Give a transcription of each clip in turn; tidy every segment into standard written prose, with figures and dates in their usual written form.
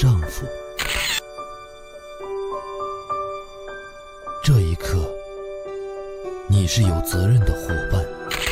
丈夫。这一刻，你是有责任的伙伴。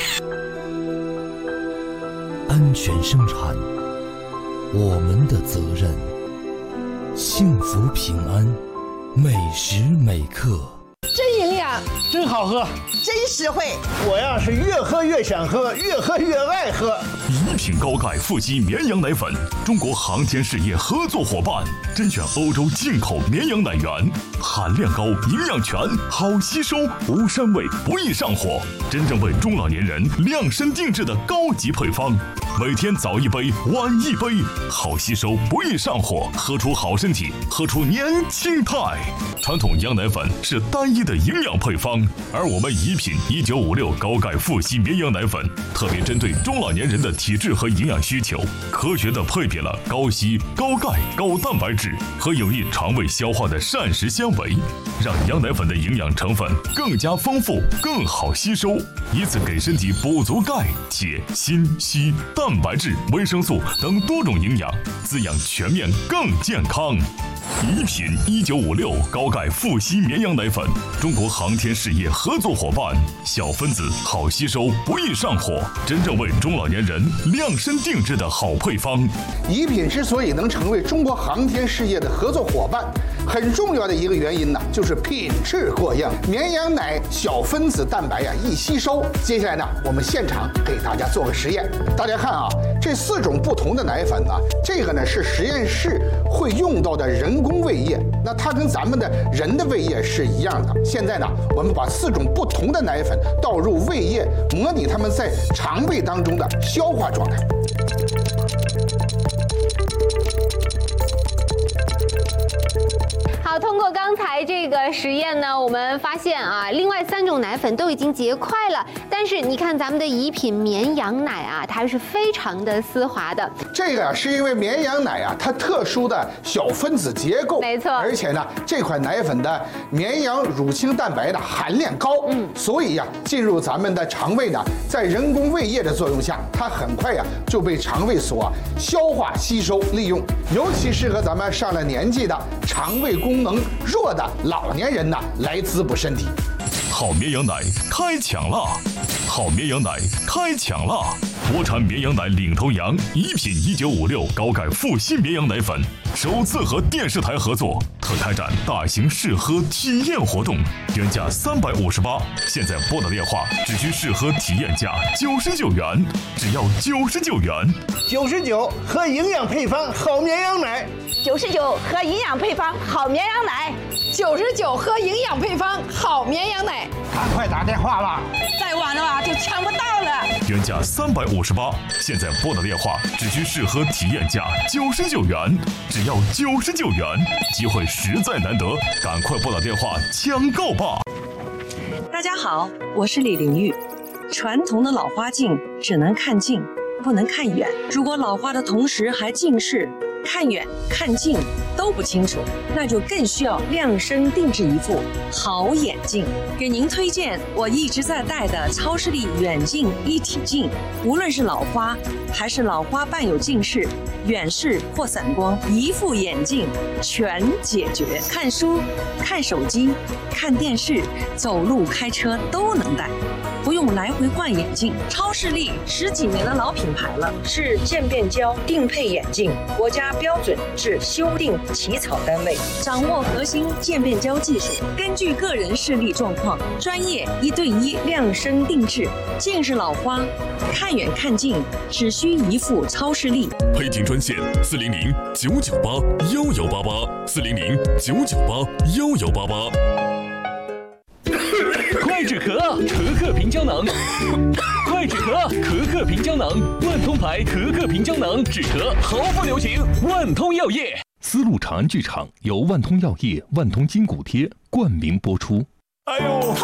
安全生产，我们的责任。幸福平安，每时每刻。 真营养， 真好喝， 真实惠。 我呀是越喝越想喝，越喝越爱喝。 一品高钙富硒绵羊奶粉，中国航天事业合作伙伴，甄选欧洲进口绵羊奶源，含量高，营养全，好吸收，无膻味，不易上火，真正为中老年人量身定制的高级配方。每天早一杯，晚一杯，好吸收，不易上火，喝出好身体，喝出年轻态。传统羊奶粉是单一的营养配方，而我们一品1956高钙富硒绵羊奶粉，特别针对中老年人的体质和营养需求，科学的配比了高硒、高钙、高蛋白质和有益肠胃消化的膳食纤维，让羊奶粉的营养成分更加丰富，更好吸收，以此给身体补足钙、铁、锌、硒、蛋白质、维生素等多种营养，滋养全面更健康。一品1956高钙富硒绵羊奶粉，中国航天事业合作伙伴，小分子好吸收，不易上火，真正为中老年人量身定制的好配方。 一品之所以能成为中国航天事业的合作伙伴，很重要的一个原因呢，就是品质过硬。绵羊奶小分子蛋白呀易吸收。接下来呢，我们现场给大家做个实验。大家看啊，这4种不同的奶粉呢，这个呢是实验室会用到的人工胃液，那它跟咱们的人的胃液是一样的。现在呢，我们把4种不同的奶粉倒入胃液，模拟它们在肠胃当中的消化状态。 好，通过刚才这个实验呢，我们发现啊，另外3种奶粉都已经结块了，但是你看咱们的一品绵羊奶啊，它是非常的丝滑的。 这个是因为绵羊奶啊，它特殊的小分子结构， 没错， 而且呢，这款奶粉的绵羊乳清蛋白的含量高，所以呀，进入咱们的肠胃呢，在人工胃液的作用下，它很快呀就被肠胃所消化吸收利用，尤其适合咱们上了年纪的肠胃功能弱的老年人呢来滋补身体。 好绵羊奶开抢啦！好绵羊奶开抢啦！国产绵羊奶领头羊，一品1956高钙富硒绵羊奶粉，首次和电视台合作，特开展大型试喝体验活动，原价358，现在拨打电话只需试喝体验价99元，只要99元。 99喝营养配方好绵羊奶 ，99喝营养配方好绵羊奶，99喝营养配方好绵羊奶。 赶快打电话吧， 再晚的话就抢不到了。 原价358，现在拨打电话只需试喝体验价99元，只要99元，机会实在难得，赶快拨打电话抢购吧！ 大家好，我是李玲玉。传统的老花镜只能看近，不能看远。如果老花的同时还近视，看远看近都不清楚，那就更需要量身定制一副好眼镜。给您推荐我一直在戴的超视力远近一体镜，无论是老花还是老花伴有近视、远视或散光，一副眼镜全解决。看书、看手机、看电视、走路、开车都能戴，不用来回换眼镜。超视力10几年的老品牌了，是渐变焦定配眼镜，国家标准制修订起草单位，掌握核心渐变焦技术，根据个人视力状况，专业1对1量身定制。近视老花看远看近只需一副超视力。 配镜专线400-998-1188，400-998-1188。 快止咳，可可平胶囊。快止咳，可可平胶囊，万通牌可可平胶囊，止咳毫不留情。万通药业。 丝路长安剧场由万通药业、万通筋骨贴冠名播出。 哎呦！